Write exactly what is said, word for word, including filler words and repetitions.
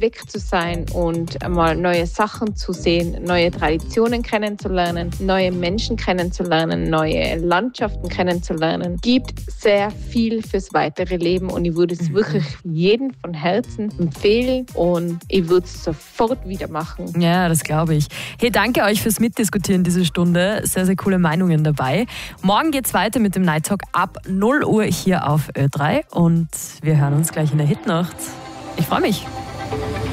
weg zu sein und einmal neue Sachen zu sehen, neue Traditionen kennenzulernen, neue Menschen kennenzulernen, neue Landschaften kennenzulernen, gibt sehr viel fürs weitere Leben und ich würde es mhm. wirklich jedem von Herzen empfehlen und ich würde es sofort wieder machen. Ja, das glaube ich. Hey, danke euch fürs Mitdiskutieren diese Stunde. Sehr, sehr coole Meinungen dabei. Morgen geht's weiter mit dem Night Talk ab null Uhr hier auf Ö drei und wir hören uns gleich in der Hitnacht. Ich freue mich.